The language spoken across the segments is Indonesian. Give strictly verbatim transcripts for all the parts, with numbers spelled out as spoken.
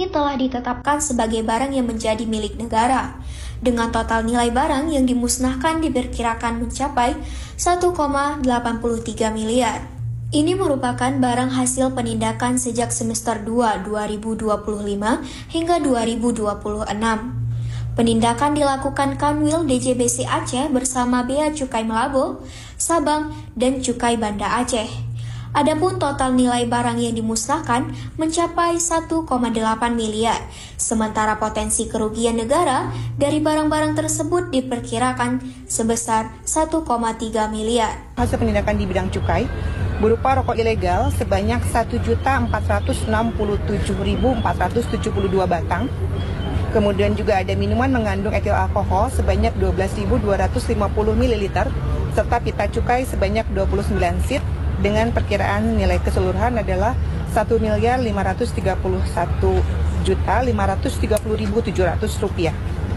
kini telah ditetapkan sebagai barang yang menjadi milik negara. Dengan total nilai barang yang dimusnahkan diperkirakan mencapai satu koma delapan tiga miliar. Ini merupakan barang hasil penindakan sejak semester dua dua ribu dua puluh lima hingga dua ribu dua puluh enam. Penindakan dilakukan Kanwil D J B C Aceh bersama Bea Cukai Melabo, Sabang, dan Cukai Banda Aceh. Adapun total nilai barang yang dimusnahkan mencapai satu koma delapan miliar, sementara potensi kerugian negara dari barang-barang tersebut diperkirakan sebesar satu koma tiga miliar. Hasil penindakan di bidang cukai berupa rokok ilegal sebanyak satu juta empat ratus enam puluh tujuh ribu empat ratus tujuh puluh dua batang. Kemudian juga ada minuman mengandung etil alkohol sebanyak dua belas ribu dua ratus lima puluh mililiter, serta pita cukai sebanyak dua puluh sembilan seat dengan perkiraan nilai keseluruhan adalah satu miliar lima ratus tiga puluh satu juta lima ratus tiga puluh ribu tujuh ratus rupiah.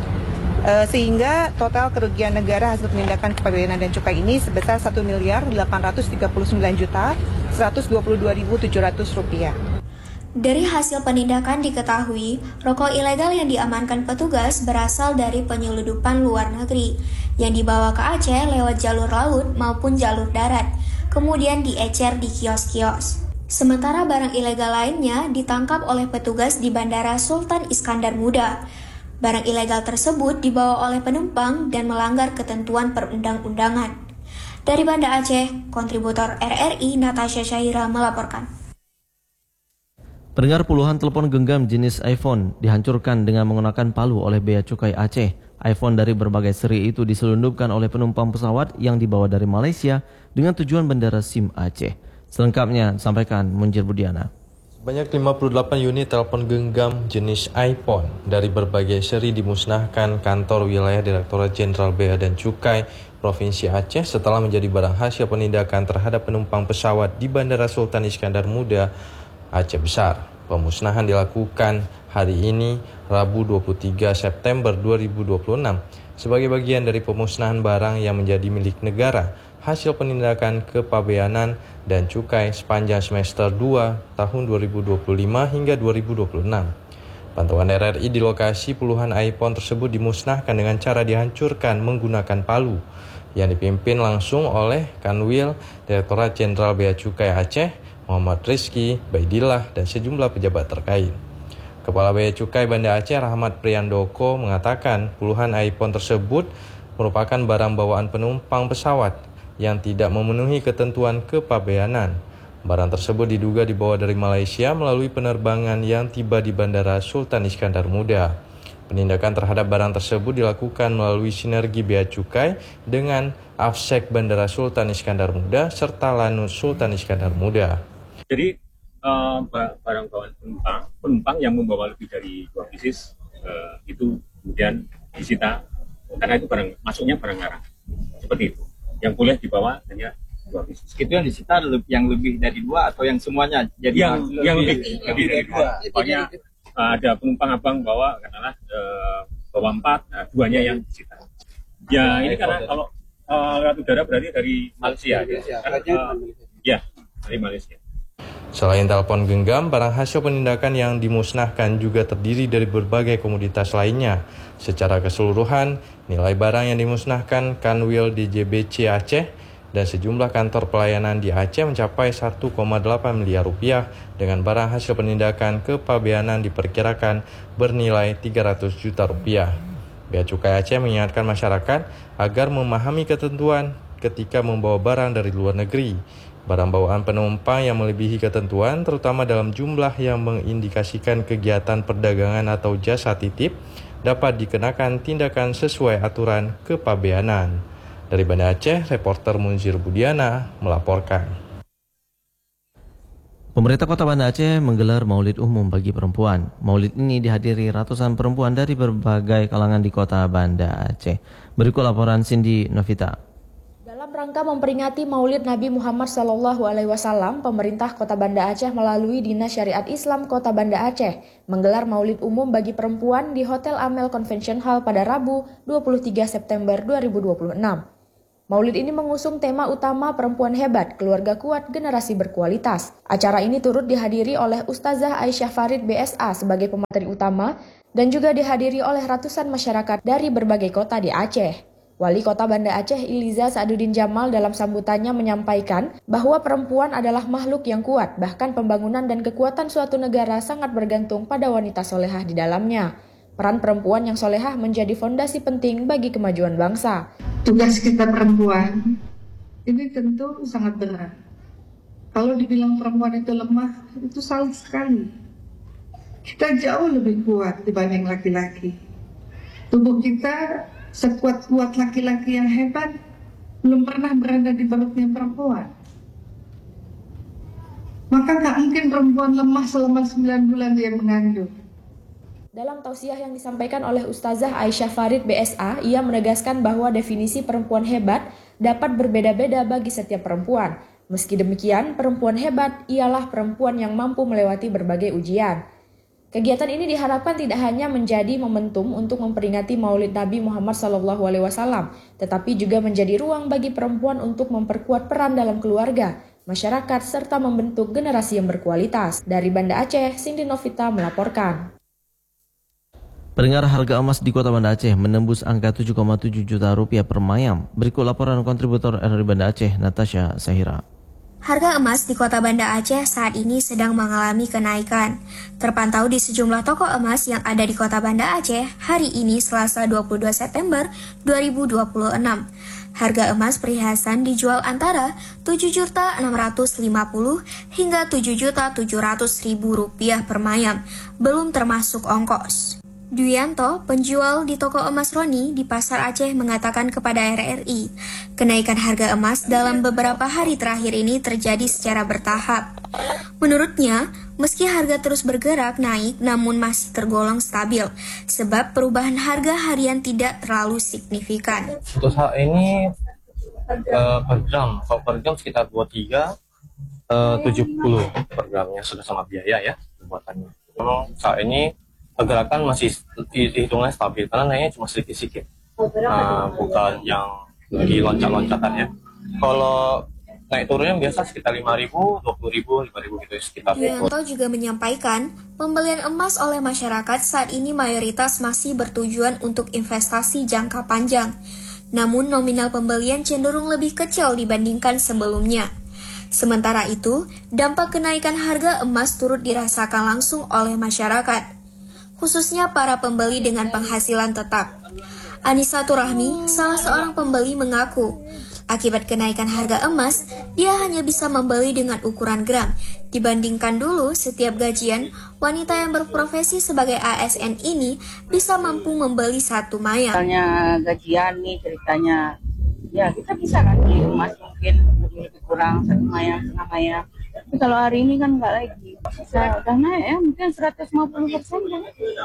E, sehingga total kerugian negara hasil penindakan kepabeanan dan cukai ini sebesar satu miliar delapan ratus tiga puluh sembilan juta seratus dua puluh dua ribu tujuh ratus rupiah. Dari hasil penindakan diketahui, rokok ilegal yang diamankan petugas berasal dari penyeludupan luar negeri yang dibawa ke Aceh lewat jalur laut maupun jalur darat, kemudian diecer di kios-kios. Sementara barang ilegal lainnya ditangkap oleh petugas di Bandara Sultan Iskandar Muda. Barang ilegal tersebut dibawa oleh penumpang dan melanggar ketentuan perundang-undangan. Dari Banda Aceh, kontributor R R I Natasha Syaira melaporkan. Pendengar, puluhan telepon genggam jenis iPhone dihancurkan dengan menggunakan palu oleh Bea Cukai Aceh. iPhone dari berbagai seri itu diselundupkan oleh penumpang pesawat yang dibawa dari Malaysia dengan tujuan Bandara SIM Aceh. Selengkapnya sampaikan Munjir Budiana. Sebanyak lima puluh delapan unit telepon genggam jenis iPhone dari berbagai seri dimusnahkan kantor wilayah Direktorat Jenderal Bea dan Cukai Provinsi Aceh setelah menjadi barang hasil penindakan terhadap penumpang pesawat di Bandara Sultan Iskandar Muda, Aceh Besar. Pemusnahan dilakukan hari ini, Rabu dua puluh tiga September dua ribu dua puluh enam, sebagai bagian dari pemusnahan barang yang menjadi milik negara, hasil penindakan kepabeanan dan cukai sepanjang semester dua tahun dua ribu dua puluh lima hingga dua ribu dua puluh enam. Pantauan R R I di lokasi puluhan iPhone tersebut dimusnahkan dengan cara dihancurkan menggunakan palu, yang dipimpin langsung oleh Kanwil Direktorat Jenderal Bea Cukai Aceh, Muhammad Rizky, Baidillah, dan sejumlah pejabat terkait. Kepala Bea Cukai Banda Aceh Rahmat Priyandoko mengatakan puluhan iPhone tersebut merupakan barang bawaan penumpang pesawat yang tidak memenuhi ketentuan kepabeanan. Barang tersebut diduga dibawa dari Malaysia melalui penerbangan yang tiba di Bandara Sultan Iskandar Muda. Penindakan terhadap barang tersebut dilakukan melalui sinergi Bea Cukai dengan Afsek Bandara Sultan Iskandar Muda serta Lanut Sultan Iskandar Muda. Jadi uh, barang bawaan penumpang, penumpang yang membawa lebih dari dua pieces uh, itu kemudian disita karena itu barang masuknya barang larang, seperti itu. Yang boleh dibawa hanya dua pieces. Itu yang disita yang lebih dari dua atau yang semuanya? Jadi yang lebih, yang lebih, lebih, lebih dari dua. Pokoknya uh, ada penumpang abang bawa katakanlah uh, bawa empat, nah, duanya yang disita. Ya ini karena kalau uh, lewat udara berarti dari Malaysia, Malaysia. Ya, kan, uh, ya dari Malaysia. Selain telepon genggam, barang hasil penindakan yang dimusnahkan juga terdiri dari berbagai komoditas lainnya. Secara keseluruhan, nilai barang yang dimusnahkan Kanwil D J B C Aceh dan sejumlah kantor pelayanan di Aceh mencapai satu koma delapan miliar rupiah dengan barang hasil penindakan kepabeanan diperkirakan bernilai tiga ratus juta rupiah. Bea Cukai Aceh mengingatkan masyarakat agar memahami ketentuan ketika membawa barang dari luar negeri. Barang bawaan penumpang yang melebihi ketentuan, terutama dalam jumlah yang mengindikasikan kegiatan perdagangan atau jasa titip, dapat dikenakan tindakan sesuai aturan kepabeanan. Dari Banda Aceh, reporter Munzir Budiana melaporkan. Pemerintah Kota Banda Aceh menggelar Maulid Umum bagi perempuan. Maulid ini dihadiri ratusan perempuan dari berbagai kalangan di Kota Banda Aceh. Berikut laporan Cindy Novita. Dalam rangka memperingati Maulid Nabi Muhammad Shallallahu Alaihi Wasallam, pemerintah Kota Banda Aceh melalui Dinas Syariat Islam Kota Banda Aceh menggelar Maulid Umum bagi perempuan di Hotel Amel Convention Hall pada Rabu dua puluh tiga September dua ribu dua puluh enam. Maulid ini mengusung tema utama perempuan hebat, keluarga kuat, generasi berkualitas. Acara ini turut dihadiri oleh Ustazah Aisyah Farid B S A sebagai pemateri utama dan juga dihadiri oleh ratusan masyarakat dari berbagai kota di Aceh. Wali Kota Banda Aceh Iliza Sa'duddin Jamal dalam sambutannya menyampaikan bahwa perempuan adalah makhluk yang kuat, bahkan pembangunan dan kekuatan suatu negara sangat bergantung pada wanita solehah di dalamnya. Peran perempuan yang solehah menjadi fondasi penting bagi kemajuan bangsa. Tugas kita perempuan ini tentu sangat berat. Kalau dibilang perempuan itu lemah, itu salah sekali. Kita jauh lebih kuat dibanding laki-laki. Tubuh kita sekuat-kuat laki-laki yang hebat belum pernah berada di perutnya perempuan. Maka gak mungkin perempuan lemah selama sembilan bulan dia mengandung. Dalam tausiah yang disampaikan oleh Ustazah Aisyah Farid B S A, ia menegaskan bahwa definisi perempuan hebat dapat berbeda-beda bagi setiap perempuan. Meski demikian, perempuan hebat ialah perempuan yang mampu melewati berbagai ujian. Kegiatan ini diharapkan tidak hanya menjadi momentum untuk memperingati Maulid Nabi Muhammad shallallahu alaihi wasallam, tetapi juga menjadi ruang bagi perempuan untuk memperkuat peran dalam keluarga, masyarakat, serta membentuk generasi yang berkualitas. Dari Banda Aceh, Cindy Novita melaporkan. Pendengar, harga emas di Kota Banda Aceh menembus angka tujuh koma tujuh juta rupiah per mayam. Berikut laporan kontributor R R I Banda Aceh, Natasha Sahira. Harga emas di Kota Banda Aceh saat ini sedang mengalami kenaikan. Terpantau di sejumlah toko emas yang ada di Kota Banda Aceh hari ini Selasa dua puluh dua September dua ribu dua puluh enam. Harga emas perhiasan dijual antara tujuh juta enam ratus lima puluh hingga tujuh juta tujuh ratus ribu rupiah per mayam, belum termasuk ongkos. Duyanto, penjual di toko emas Roni di Pasar Aceh mengatakan kepada R R I, kenaikan harga emas dalam beberapa hari terakhir ini terjadi secara bertahap. Menurutnya, meski harga terus bergerak naik namun masih tergolong stabil, sebab perubahan harga harian tidak terlalu signifikan. Untuk saat ini uh, per gram, kalau per gram sekitar dua puluh tiga, uh, tujuh puluh per gramnya sudah sama biaya ya pembuatannya. Memang saat ini pergerakan masih dihitungnya stabil karena naiknya cuma sedikit-sedikit, uh, bukan yang lagi loncat-loncatan ya. Kalau naik turunnya biasa sekitar lima ribu, dua puluh ribu, lima ribu gitu sekitar. Duyanto juga menyampaikan pembelian emas oleh masyarakat saat ini mayoritas masih bertujuan untuk investasi jangka panjang. Namun nominal pembelian cenderung lebih kecil dibandingkan sebelumnya. Sementara itu, dampak kenaikan harga emas turut dirasakan langsung oleh masyarakat, khususnya para pembeli dengan penghasilan tetap. Anissa Turahmi, salah seorang pembeli, mengaku akibat kenaikan harga emas, dia hanya bisa membeli dengan ukuran gram. Dibandingkan dulu, setiap gajian, wanita yang berprofesi sebagai A S N ini bisa mampu membeli satu mayam. Misalnya gajian nih ceritanya, ya kita bisa kan beli emas mungkin lebih kurang satu mayam, setengah mayam. Tapi kalau hari ini kan nggak lagi, bisa udah naik ya, mungkin seratus lima puluh persen kan.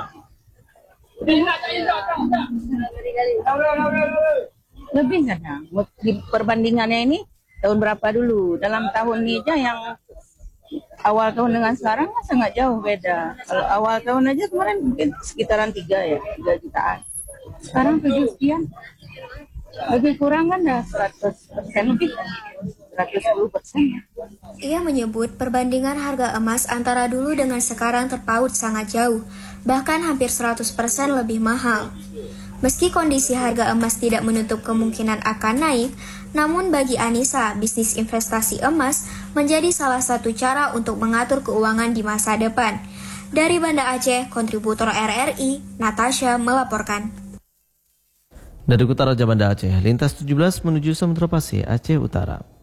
Lebih kan ya, perbandingannya ini tahun berapa dulu, dalam tahun ini aja yang awal tahun dengan sekarang kan sangat jauh beda. Kalau awal tahun aja kemarin mungkin sekitaran tiga ya, tiga jutaan. Sekarang tujuh sekian, lebih kurang kan ya seratus persen lebih. seratus sepuluh persen. Ia menyebut perbandingan harga emas antara dulu dengan sekarang terpaut sangat jauh, bahkan hampir seratus persen lebih mahal. Meski kondisi harga emas tidak menutup kemungkinan akan naik, namun bagi Anissa, bisnis investasi emas menjadi salah satu cara untuk mengatur keuangan di masa depan. Dari Banda Aceh, kontributor R R I, Natasha melaporkan. Dari Kota Raja Banda Aceh, lintas tujuh belas menuju Samudra Pasir, Aceh Utara.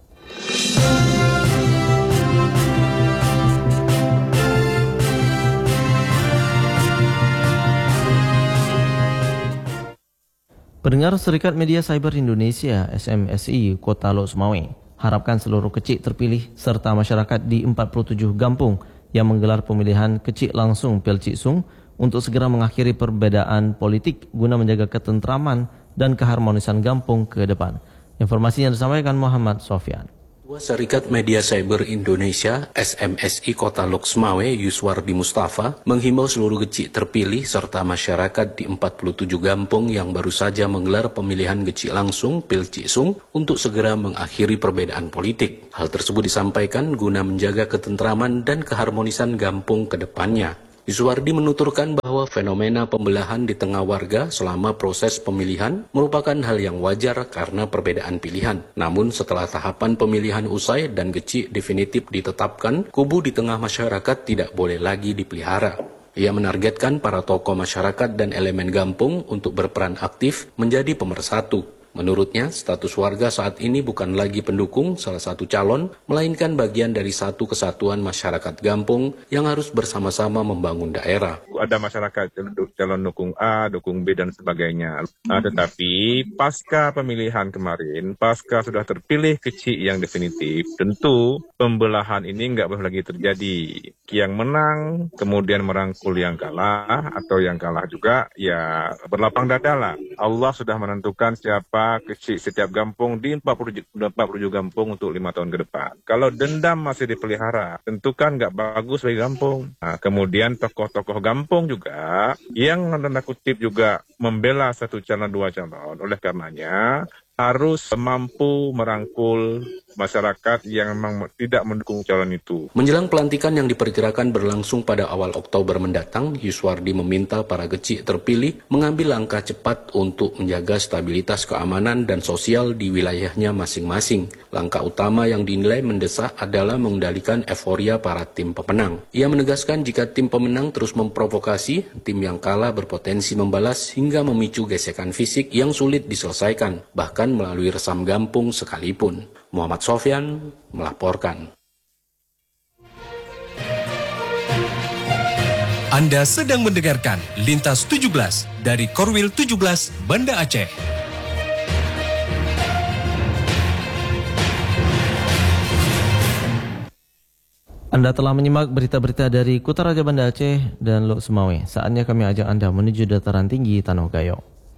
Pendengar, Serikat Media Cyber Indonesia S M S I Kota Lok Sumawe harapkan seluruh kecik terpilih serta masyarakat di empat puluh tujuh kampung yang menggelar pemilihan kecik langsung Pelciksung untuk segera mengakhiri perbedaan politik guna menjaga ketentraman dan keharmonisan kampung ke depan. Informasinya disampaikan Muhammad Sofyan. Serikat Media Cyber Indonesia S M S I Kota Loksmawe Yuswardi Mustafa menghimbau seluruh gecik terpilih serta masyarakat di empat puluh tujuh kampung yang baru saja menggelar pemilihan gecik langsung Pilcisung untuk segera mengakhiri perbedaan politik. Hal tersebut disampaikan guna menjaga ketentraman dan keharmonisan kampung ke depannya. Yuswardi menuturkan bahwa fenomena pembelahan di tengah warga selama proses pemilihan merupakan hal yang wajar karena perbedaan pilihan. Namun setelah tahapan pemilihan usai dan gecik definitif ditetapkan, kubu di tengah masyarakat tidak boleh lagi dipelihara. Ia menargetkan para tokoh masyarakat dan elemen kampung untuk berperan aktif menjadi pemersatu. Menurutnya, status warga saat ini bukan lagi pendukung salah satu calon, melainkan bagian dari satu kesatuan masyarakat kampung yang harus bersama-sama membangun daerah. Ada masyarakat calon dukung A, dukung B, dan sebagainya. Nah, tetapi pasca pemilihan kemarin, pasca sudah terpilih kecik yang definitif, tentu pembelahan ini nggak boleh lagi terjadi. Yang menang, kemudian merangkul yang kalah, atau yang kalah juga, ya berlapang dada lah. Allah sudah menentukan siapa kecil setiap kampung di empat puluh tujuh kampung untuk lima tahun ke depan. Kalau dendam masih dipelihara, tentu kan nggak bagus bagi kampung. Nah, kemudian tokoh-tokoh kampung juga yang tanda kutip juga membela satu calon dua calon. Oleh karenanya harus mampu merangkul masyarakat yang memang tidak mendukung calon itu. Menjelang pelantikan yang diperkirakan berlangsung pada awal Oktober mendatang, Yuswardi meminta para gecik terpilih mengambil langkah cepat untuk menjaga stabilitas keamanan dan sosial di wilayahnya masing-masing. Langkah utama yang dinilai mendesak adalah mengendalikan euforia para tim pemenang. Ia menegaskan jika tim pemenang terus memprovokasi, tim yang kalah berpotensi membalas hingga memicu gesekan fisik yang sulit diselesaikan, bahkan melalui resam kampung sekalipun. Muhammad Sofyan melaporkan. Anda sedang mendengarkan Lintas tujuh belas dari Korwil tujuh belas Banda Aceh. Anda telah menyimak berita-berita dari Kutaraja Banda Aceh dan Loksmawe. Saatnya kami ajak Anda menuju dataran tinggi Tanah Gayo.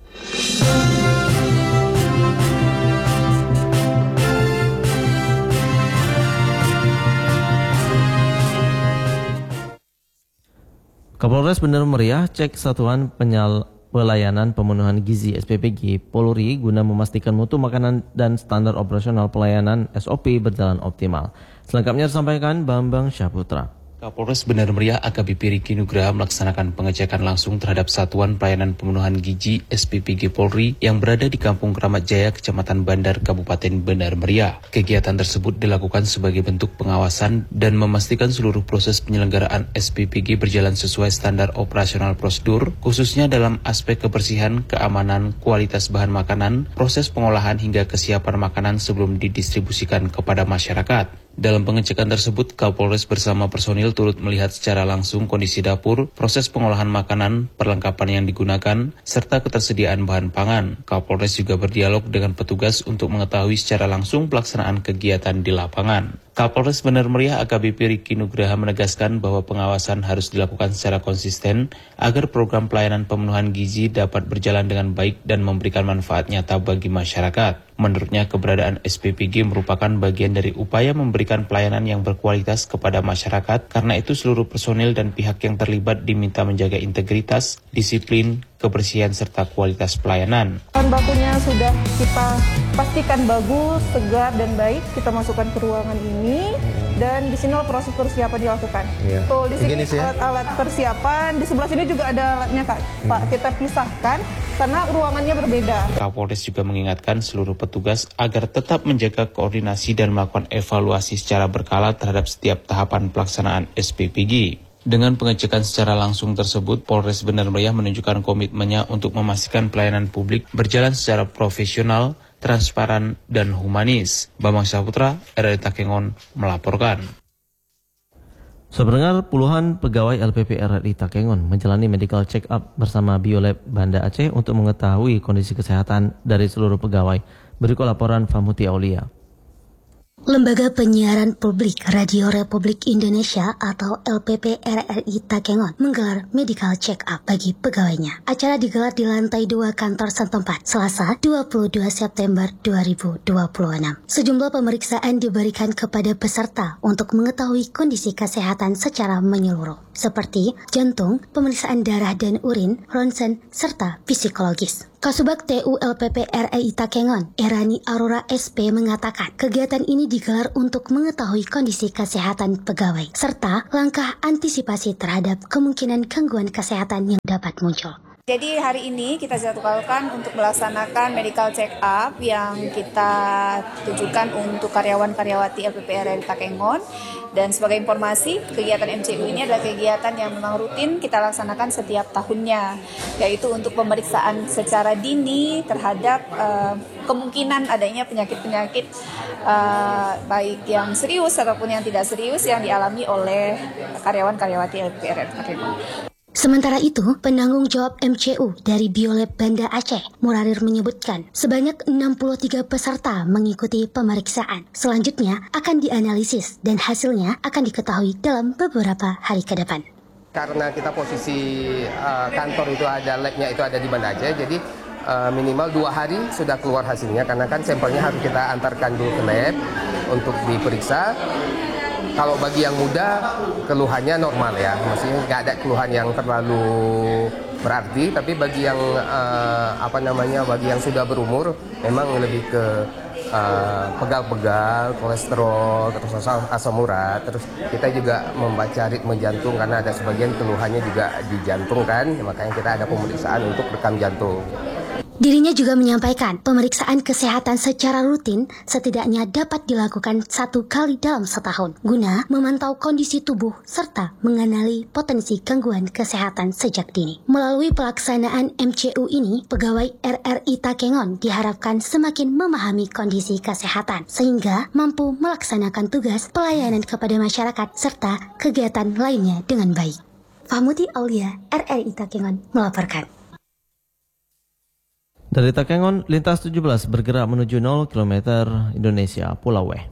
Kapolres Bandar Meriah cek Satuan Penyal Pelayanan Pemenuhan Gizi S P P G Polri guna memastikan mutu makanan dan standar operasional pelayanan S O P berjalan optimal. Selengkapnya disampaikan Bambang Syaputra. Kapolres Bandar Meriah A K B P Riki Nugraha melaksanakan pengecekan langsung terhadap Satuan Pelayanan Pemenuhan Gizi S P P G Polri yang berada di Kampung Keramat Jaya, Kecamatan Bandar, Kabupaten Bandar Meriah. Kegiatan tersebut dilakukan sebagai bentuk pengawasan dan memastikan seluruh proses penyelenggaraan S P P G berjalan sesuai standar operasional prosedur, khususnya dalam aspek kebersihan, keamanan, kualitas bahan makanan, proses pengolahan hingga kesiapan makanan sebelum didistribusikan kepada masyarakat. Dalam pengecekan tersebut, Kapolres bersama personil turut melihat secara langsung kondisi dapur, proses pengolahan makanan, perlengkapan yang digunakan, serta ketersediaan bahan pangan. Kapolres juga berdialog dengan petugas untuk mengetahui secara langsung pelaksanaan kegiatan di lapangan. Kapolres Bandar Meriah A K B P Riki Nugraha menegaskan bahwa pengawasan harus dilakukan secara konsisten agar program pelayanan pemenuhan gizi dapat berjalan dengan baik dan memberikan manfaat nyata bagi masyarakat. Menurutnya, keberadaan S P P G merupakan bagian dari upaya memberikan pelayanan yang berkualitas kepada masyarakat. Karena itu, seluruh personil dan pihak yang terlibat diminta menjaga integritas, disiplin, kebersihan, serta kualitas pelayanan. Bahan bakunya sudah kita pastikan bagus, segar, dan baik. Kita masukkan ke ruangan ini, dan di sini proses persiapan dilakukan. Ya. Tuh, di sini alat-alat persiapan, di sebelah sini juga ada alatnya, Kak. Hmm. Pak, kita pisahkan karena ruangannya berbeda. Kapolres juga mengingatkan seluruh petugas agar tetap menjaga koordinasi dan melakukan evaluasi secara berkala terhadap setiap tahapan pelaksanaan S P P G. Dengan pengecekan secara langsung tersebut, Polres Bandar Meriah menunjukkan komitmennya untuk memastikan pelayanan publik berjalan secara profesional, transparan, dan humanis. Bambang Syaputra, R R I Takengon, melaporkan. Sebenarnya puluhan pegawai L P P R R I Takengon menjalani medical check-up bersama Biolab Banda Aceh untuk mengetahui kondisi kesehatan dari seluruh pegawai. Berikut laporan Famuti Aulia. Lembaga Penyiaran Publik Radio Republik Indonesia atau L P P R R I Takengon menggelar medical check-up bagi pegawainya. Acara digelar di lantai dua kantor setempat, Selasa dua puluh dua September dua ribu dua puluh enam. Sejumlah pemeriksaan diberikan kepada peserta untuk mengetahui kondisi kesehatan secara menyeluruh, seperti jantung, pemeriksaan darah dan urin, ronsen, serta psikologis. Kasubag T U L P P R R I Takengon, Erani Aurora S P mengatakan, kegiatan ini digelar untuk mengetahui kondisi kesehatan pegawai, serta langkah antisipasi terhadap kemungkinan gangguan kesehatan yang dapat muncul. Jadi hari ini kita jadwalkan untuk melaksanakan medical check-up yang kita tujukan untuk karyawan-karyawati L P P R R I Takengon. Dan sebagai informasi, kegiatan M C U ini adalah kegiatan yang memang rutin kita laksanakan setiap tahunnya, yaitu untuk pemeriksaan secara dini terhadap uh, kemungkinan adanya penyakit-penyakit uh, baik yang serius ataupun yang tidak serius yang dialami oleh karyawan-karyawati L P P R R I Takengon. Sementara itu, penanggung jawab M C U dari Biolab Banda Aceh, Murarir menyebutkan, sebanyak enam puluh tiga peserta mengikuti pemeriksaan. Selanjutnya akan dianalisis dan hasilnya akan diketahui dalam beberapa hari ke depan. Karena kita posisi uh, kantor itu ada labnya itu ada di Banda Aceh, jadi uh, minimal dua hari sudah keluar hasilnya, karena kan sampelnya harus kita antarkan dulu ke lab untuk diperiksa. Kalau bagi yang muda, keluhannya normal ya, maksudnya nggak ada keluhan yang terlalu berarti. Tapi bagi yang uh, apa namanya, bagi yang sudah berumur, memang lebih ke uh, pegal-pegal, kolesterol, terus asam, asam urat. Terus kita juga membaca ritme jantung karena ada sebagian keluhannya juga di jantung kan, makanya kita ada pemeriksaan untuk rekam jantung. Dirinya juga menyampaikan pemeriksaan kesehatan secara rutin setidaknya dapat dilakukan satu kali dalam setahun guna memantau kondisi tubuh serta mengenali potensi gangguan kesehatan sejak dini. Melalui pelaksanaan M C U ini, pegawai R R I Takengon diharapkan semakin memahami kondisi kesehatan sehingga mampu melaksanakan tugas pelayanan kepada masyarakat serta kegiatan lainnya dengan baik. Fahmuti Aulia, R R I Takengon melaporkan. Dari Takengon, lintas tujuh belas bergerak menuju nol kilometer Indonesia, Pulau W.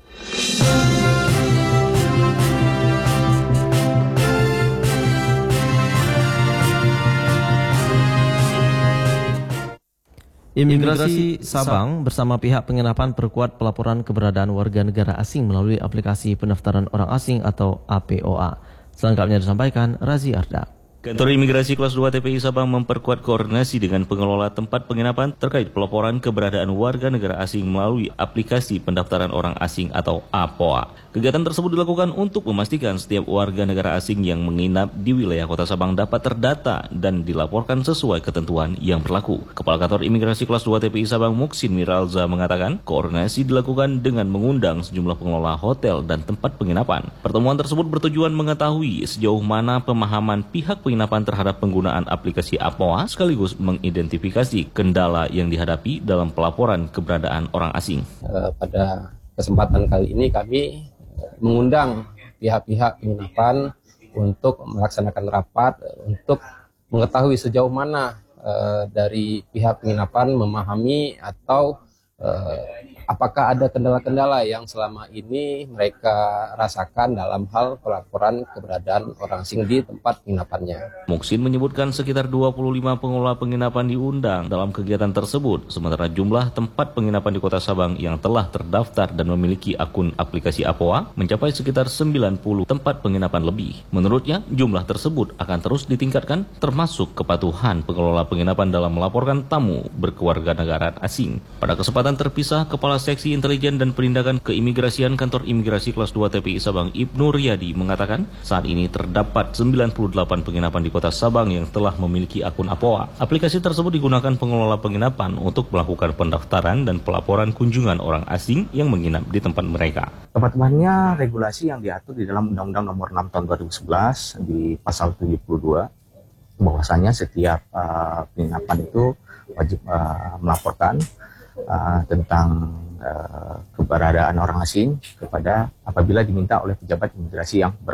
Imigrasi Sabang bersama pihak penginapan perkuat pelaporan keberadaan warga negara asing melalui aplikasi pendaftaran orang asing atau A P O A. Selengkapnya disampaikan Razi Arda. Kantor Imigrasi Kelas dua T P I Sabang memperkuat koordinasi dengan pengelola tempat penginapan terkait pelaporan keberadaan warga negara asing melalui aplikasi pendaftaran orang asing atau A P O A. Kegiatan tersebut dilakukan untuk memastikan setiap warga negara asing yang menginap di wilayah Kota Sabang dapat terdata dan dilaporkan sesuai ketentuan yang berlaku. Kepala Kantor Imigrasi Kelas dua T P I Sabang Muksin Miralza mengatakan, koordinasi dilakukan dengan mengundang sejumlah pengelola hotel dan tempat penginapan. Pertemuan tersebut bertujuan mengetahui sejauh mana pemahaman pihak penginapan terhadap penggunaan aplikasi A P O A sekaligus mengidentifikasi kendala yang dihadapi dalam pelaporan keberadaan orang asing. Uh, pada kesempatan kali ini kami mengundang pihak-pihak penginapan untuk melaksanakan rapat untuk mengetahui sejauh mana uh, dari pihak penginapan memahami atau uh, apakah ada kendala-kendala yang selama ini mereka rasakan dalam hal pelaporan keberadaan orang asing di tempat penginapannya. Muksin menyebutkan sekitar dua puluh lima pengelola penginapan diundang dalam kegiatan tersebut, sementara jumlah tempat penginapan di Kota Sabang yang telah terdaftar dan memiliki akun aplikasi A P O A mencapai sekitar sembilan puluh tempat penginapan lebih. Menurutnya, jumlah tersebut akan terus ditingkatkan termasuk kepatuhan pengelola penginapan dalam melaporkan tamu berkewarganegaraan asing. Pada kesempatan terpisah, Kepala Seksi Intelijen dan Penindakan Keimigrasian Kantor Imigrasi Kelas dua T P I Sabang Ibnu Riyadi mengatakan saat ini terdapat sembilan puluh delapan penginapan di Kota Sabang yang telah memiliki akun A P O A. Aplikasi tersebut digunakan pengelola penginapan untuk melakukan pendaftaran dan pelaporan kunjungan orang asing yang menginap di tempat mereka. Teman-temannya regulasi yang diatur di dalam Undang-Undang Nomor enam Tahun dua ribu sebelas di pasal tujuh puluh dua bahwasanya setiap uh, penginapan itu wajib uh, melaporkan uh, tentang Uh, keberadaan orang asing kepada apabila diminta oleh pejabat imigrasi yang berwenang.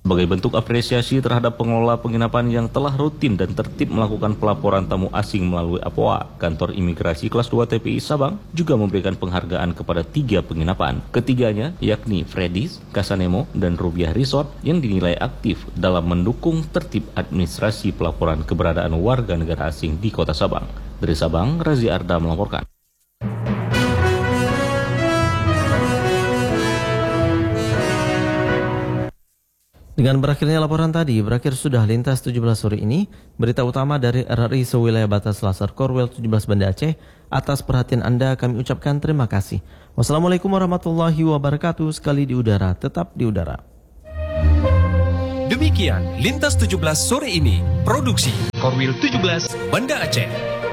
Sebagai bentuk apresiasi terhadap pengelola penginapan yang telah rutin dan tertib melakukan pelaporan tamu asing melalui A P O A, Kantor Imigrasi Kelas dua T P I Sabang juga memberikan penghargaan kepada tiga penginapan. Ketiganya yakni Freddy's, Casanemo, dan Rubiah Resort yang dinilai aktif dalam mendukung tertib administrasi pelaporan keberadaan warga negara asing di Kota Sabang. Dari Sabang, Razi Arda melaporkan. Dengan berakhirnya laporan tadi, berakhir sudah Lintas tujuh belas sore ini. Berita utama dari R R I sewilayah batas Selasar Korwil tujuh belas Banda Aceh. Atas perhatian Anda kami ucapkan terima kasih. Wassalamualaikum warahmatullahi wabarakatuh. Sekali di udara, tetap di udara. Demikian Lintas tujuh belas sore ini. Produksi Korwil tujuh belas Banda Aceh.